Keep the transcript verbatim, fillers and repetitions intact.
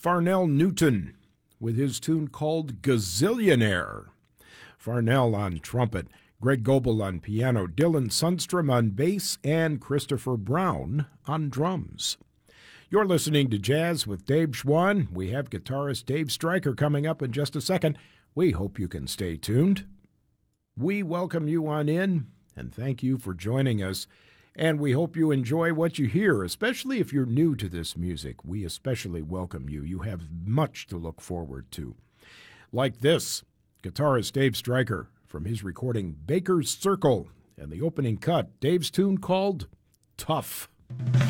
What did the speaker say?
Farnell Newton with his tune called Gazillionaire. Farnell on trumpet, Greg Goebel on piano, Dylan Sundstrom on bass, and Christopher Brown on drums. You're listening to Jazz with Dave Schwann. We have guitarist Dave Stryker coming up in just a second. We hope you can stay tuned. We welcome you on in, and thank you for joining us. And we hope you enjoy what you hear, especially if you're new to this music. We especially welcome you. You have much to look forward to. Like this, guitarist Dave Stryker from his recording Baker's Circle, and the opening cut, Dave's tune called Tough.